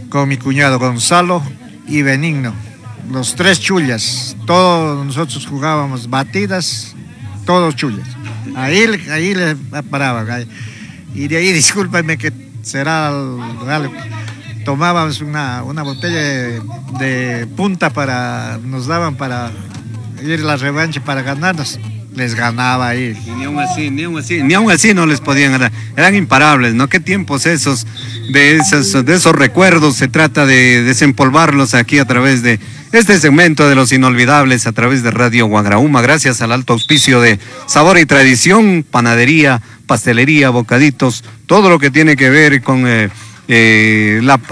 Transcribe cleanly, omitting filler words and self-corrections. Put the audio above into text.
con mi cuñado Gonzalo y Benigno, los tres chullas. Todos nosotros jugábamos batidas, todos chullas. Ahí le paraban. Y de ahí, discúlpenme que será algo. Tomábamos una botella de punta nos daban para ir a la revancha para ganarnos. Les ganaba ahí. Y ni aún así no les podían ganar. Eran imparables, ¿no? Qué tiempos esos, de esos recuerdos. Se trata de desempolvarlos aquí a través de este segmento de los inolvidables, a través de Radio Guagrauma, gracias al alto auspicio de Sabor y Tradición, panadería, pastelería, bocaditos, todo lo que tiene que ver con la